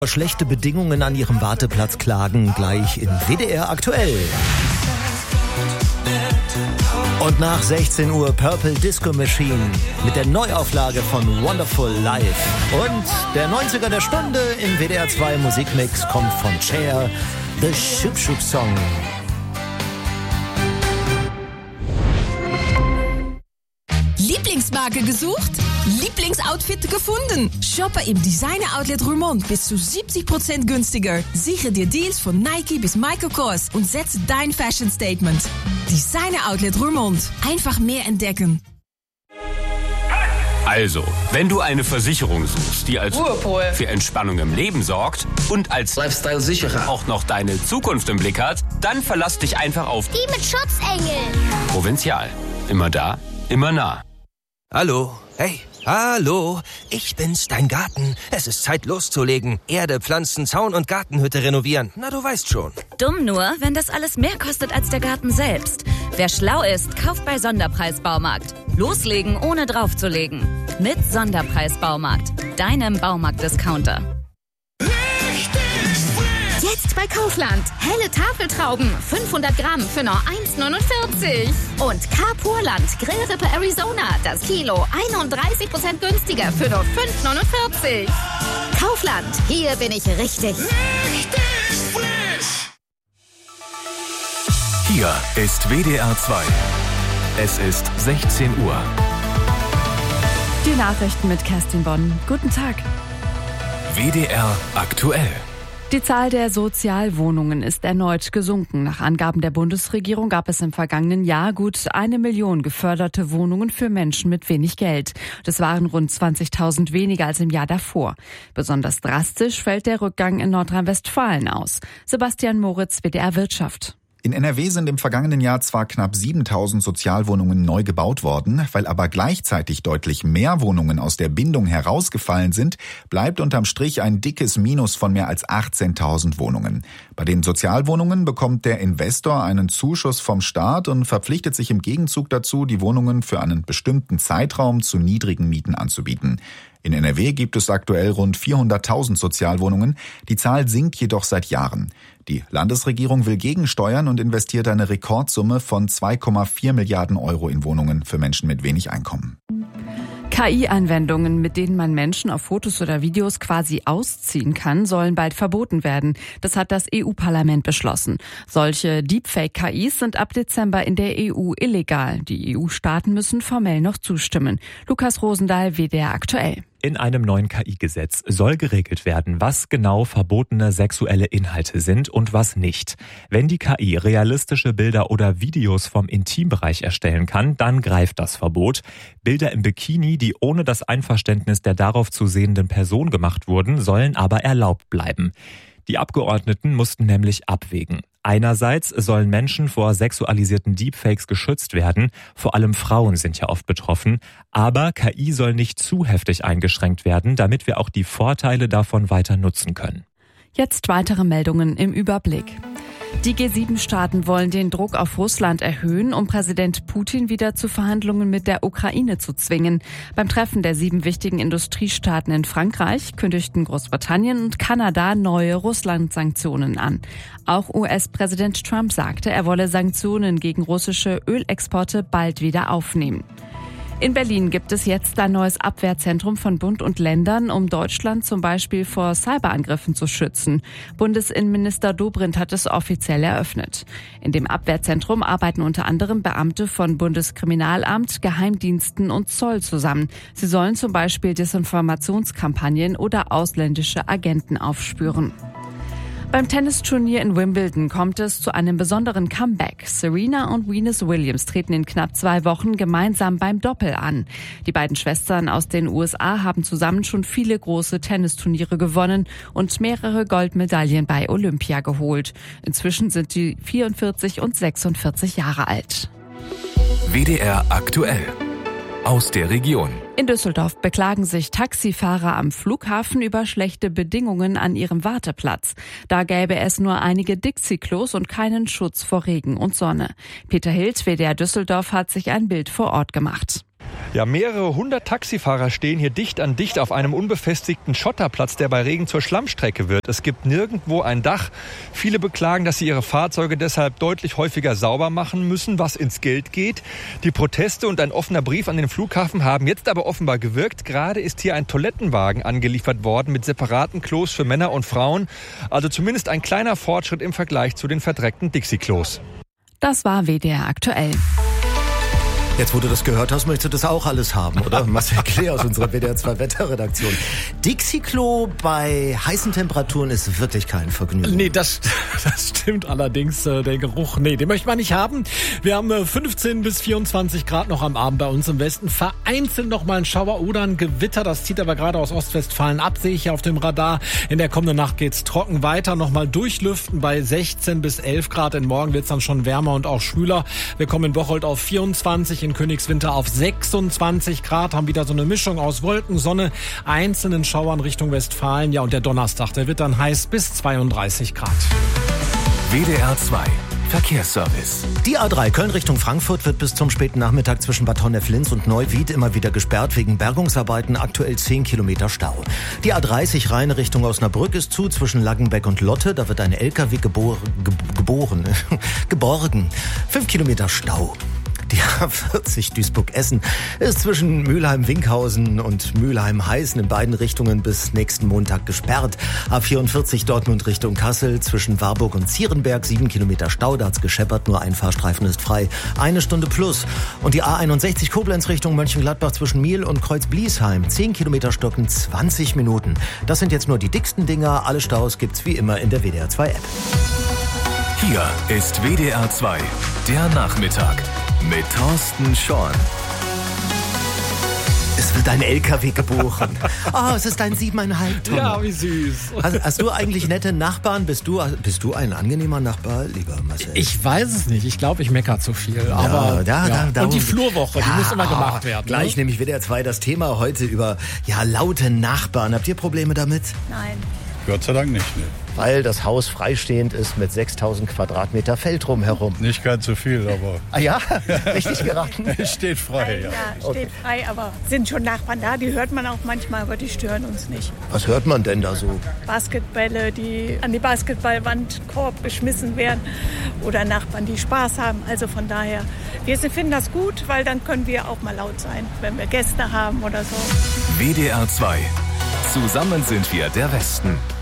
Schlechte Bedingungen an ihrem Warteplatz klagen, gleich in WDR aktuell. Und nach 16 Uhr Purple Disco Machine mit der Neuauflage von Wonderful Life. Und der 90er der Stunde im WDR 2 Musikmix kommt von Cher, The Shoop Shoop Song. Lieblingsmarke gesucht? Lieblingsoutfit gefunden? Shoppe im Designer Outlet Roermond bis zu 70% günstiger. Sichere dir Deals von Nike bis Michael Kors und setze dein Fashion Statement. Designer Outlet Roermond. Einfach mehr entdecken. Also, wenn du eine Versicherung suchst, die als Ruhepol für Entspannung im Leben sorgt und als Lifestyle-Sicherer auch noch deine Zukunft im Blick hat, dann verlass dich einfach auf Die mit Schutzengel. Provinzial. Immer da, immer nah. Hallo, hey, hallo, ich bin's, dein Garten. Es ist Zeit loszulegen. Erde, Pflanzen, Zaun und Gartenhütte renovieren. Na, du weißt schon. Dumm nur, wenn das alles mehr kostet als der Garten selbst. Wer schlau ist, kauft bei Sonderpreis Baumarkt. Loslegen, ohne draufzulegen. Mit Sonderpreis Baumarkt, deinem Baumarkt-Discounter. Jetzt bei Kaufland. Helle Tafeltrauben, 500 Gramm für nur 1,49. Und Carpurland Grillrippe Arizona, das Kilo 31% günstiger für nur 5,49. Kaufland, hier bin ich richtig. Hier ist WDR 2. Es ist 16 Uhr. Die Nachrichten mit Kerstin Bonn. Guten Tag. WDR aktuell. Die Zahl der Sozialwohnungen ist erneut gesunken. Nach Angaben der Bundesregierung gab es im vergangenen Jahr gut 1 Million geförderte Wohnungen für Menschen mit wenig Geld. Das waren rund 20.000 weniger als im Jahr davor. Besonders drastisch fällt der Rückgang in Nordrhein-Westfalen aus. Sebastian Moritz, WDR Wirtschaft. In NRW sind im vergangenen Jahr zwar knapp 7.000 Sozialwohnungen neu gebaut worden, weil aber gleichzeitig deutlich mehr Wohnungen aus der Bindung herausgefallen sind, bleibt unterm Strich ein dickes Minus von mehr als 18.000 Wohnungen. Bei den Sozialwohnungen bekommt der Investor einen Zuschuss vom Staat und verpflichtet sich im Gegenzug dazu, die Wohnungen für einen bestimmten Zeitraum zu niedrigen Mieten anzubieten. In NRW gibt es aktuell rund 400.000 Sozialwohnungen. Die Zahl sinkt jedoch seit Jahren. Die Landesregierung will gegensteuern und investiert eine Rekordsumme von 2,4 Milliarden Euro in Wohnungen für Menschen mit wenig Einkommen. KI-Anwendungen, mit denen man Menschen auf Fotos oder Videos quasi ausziehen kann, sollen bald verboten werden. Das hat das EU-Parlament beschlossen. Solche Deepfake-KIs sind ab Dezember in der EU illegal. Die EU-Staaten müssen formell noch zustimmen. Lukas Rosendahl, WDR aktuell. In einem neuen KI-Gesetz soll geregelt werden, was genau verbotene sexuelle Inhalte sind und was nicht. Wenn die KI realistische Bilder oder Videos vom Intimbereich erstellen kann, dann greift das Verbot. Bilder im Bikini, die ohne das Einverständnis der darauf zu sehenden Person gemacht wurden, sollen aber erlaubt bleiben. Die Abgeordneten mussten nämlich abwägen. Einerseits sollen Menschen vor sexualisierten Deepfakes geschützt werden, vor allem Frauen sind ja oft betroffen, aber KI soll nicht zu heftig eingeschränkt werden, damit wir auch die Vorteile davon weiter nutzen können. Jetzt weitere Meldungen im Überblick. Die G7-Staaten wollen den Druck auf Russland erhöhen, um Präsident Putin wieder zu Verhandlungen mit der Ukraine zu zwingen. Beim Treffen der 7 wichtigen Industriestaaten in Frankreich kündigten Großbritannien und Kanada neue Russland-Sanktionen an. Auch US-Präsident Trump sagte, er wolle Sanktionen gegen russische Ölexporte bald wieder aufnehmen. In Berlin gibt es jetzt ein neues Abwehrzentrum von Bund und Ländern, um Deutschland zum Beispiel vor Cyberangriffen zu schützen. Bundesinnenminister Dobrindt hat es offiziell eröffnet. In dem Abwehrzentrum arbeiten unter anderem Beamte von Bundeskriminalamt, Geheimdiensten und Zoll zusammen. Sie sollen zum Beispiel Desinformationskampagnen oder ausländische Agenten aufspüren. Beim Tennisturnier in Wimbledon kommt es zu einem besonderen Comeback. Serena und Venus Williams treten in knapp 2 Wochen gemeinsam beim Doppel an. Die beiden Schwestern aus den USA haben zusammen schon viele große Tennisturniere gewonnen und mehrere Goldmedaillen bei Olympia geholt. Inzwischen sind sie 44 und 46 Jahre alt. WDR aktuell. Aus der Region. In Düsseldorf beklagen sich Taxifahrer am Flughafen über schlechte Bedingungen an ihrem Warteplatz. Da gäbe es nur einige Dixie-Klos und keinen Schutz vor Regen und Sonne. Peter Hild, WDR Düsseldorf, hat sich ein Bild vor Ort gemacht. Ja, mehrere hundert Taxifahrer stehen hier dicht an dicht auf einem unbefestigten Schotterplatz, der bei Regen zur Schlammstrecke wird. Es gibt nirgendwo ein Dach. Viele beklagen, dass sie ihre Fahrzeuge deshalb deutlich häufiger sauber machen müssen, was ins Geld geht. Die Proteste und ein offener Brief an den Flughafen haben jetzt aber offenbar gewirkt. Gerade ist hier ein Toilettenwagen angeliefert worden mit separaten Klos für Männer und Frauen. Also zumindest ein kleiner Fortschritt im Vergleich zu den verdreckten Dixie-Klos. Das war WDR aktuell. Jetzt, wo du das gehört hast, möchtest du das auch alles haben, oder? Marcel Klee aus unserer WDR 2 Wetterredaktion. Dixie-Klo bei heißen Temperaturen ist wirklich kein Vergnügen. Nee, das stimmt allerdings. Der Geruch, den möchte man nicht haben. Wir haben 15 bis 24 Grad noch am Abend bei uns im Westen. Vereinzelt noch mal ein Schauer oder ein Gewitter. Das zieht aber gerade aus Ostwestfalen ab, sehe ich hier auf dem Radar. In der kommenden Nacht geht's trocken weiter. Noch mal durchlüften bei 16 bis 11 Grad. In morgen wird's dann schon wärmer und auch schwüler. Wir kommen in Bocholt auf 24, in Königswinter auf 26 Grad, haben wieder so eine Mischung aus Wolken, Sonne, einzelnen Schauern Richtung Westfalen. Ja, und der Donnerstag, der wird dann heiß bis 32 Grad. WDR 2 Verkehrsservice. Die A3 Köln Richtung Frankfurt wird bis zum späten Nachmittag zwischen Bad Honnef-Linz und Neuwied immer wieder gesperrt wegen Bergungsarbeiten, aktuell 10 Kilometer Stau. Die A30 Rhein Richtung Osnabrück ist zu zwischen Laggenbeck und Lotte, da wird ein LKW geborgen. 5 Kilometer Stau. Die A40 Duisburg-Essen ist zwischen Mülheim-Winkhausen und Mülheim-Heißen in beiden Richtungen bis nächsten Montag gesperrt. A44 Dortmund Richtung Kassel zwischen Warburg und Zierenberg 7 Kilometer Stau, da hat's gescheppert, nur ein Fahrstreifen ist frei. 1 Stunde plus. Und die A61 Koblenz Richtung Mönchengladbach zwischen Miel und Kreuz-Bliesheim 10 Kilometer stocken, 20 Minuten. Das sind jetzt nur die dicksten Dinger. Alle Staus gibt's wie immer in der WDR 2 App. Hier ist WDR 2, der Nachmittag. Mit Thorsten Schorn. Es wird ein LKW geboren. Oh, es ist ein 7,5 Tonnen. Ja, wie süß. Hast du eigentlich nette Nachbarn? Bist du ein angenehmer Nachbar, lieber Marcel? Ich weiß es nicht. Ich glaube, ich meckere zu viel. Aber und die Flurwoche, die muss immer gemacht werden. Gleich nehme ich WDR 2 das Thema heute über laute Nachbarn. Habt ihr Probleme damit? Nein. Gott sei Dank nicht, ne? Weil das Haus freistehend ist mit 6.000 Quadratmeter Feld drumherum. Nicht ganz so viel, aber... Ah ja? Richtig geraten? Es steht frei, ja. Ja, steht frei, aber sind schon Nachbarn da, die hört man auch manchmal, aber die stören uns nicht. Was hört man denn da so? Basketbälle, die an die Basketballwandkorb geschmissen werden oder Nachbarn, die Spaß haben. Also von daher, wir finden das gut, weil dann können wir auch mal laut sein, wenn wir Gäste haben oder so. WDR 2. Zusammen sind wir der Westen.